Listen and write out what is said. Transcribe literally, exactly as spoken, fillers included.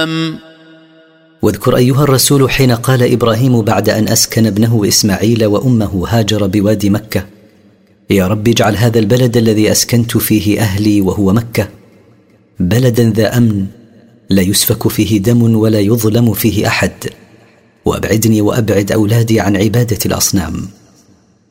الأصنام. واذكر أيها الرسول حين قال إبراهيم بعد أن أسكن ابنه إسماعيل وأمه هاجر بوادي مكة: يا رب اجعل هذا البلد الذي أسكنت فيه أهلي وهو مكة بلدا ذا أمن لا يسفك فيه دم ولا يظلم فيه أحد، وأبعدني وأبعد أولادي عن عبادة الأصنام.